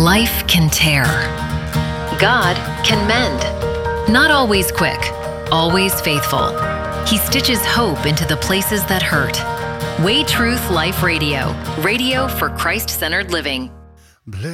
Life can tear. God can mend. Not always quick, always faithful. He stitches hope into the places that hurt. Way Truth Life Radio. Radio for Christ-centered living.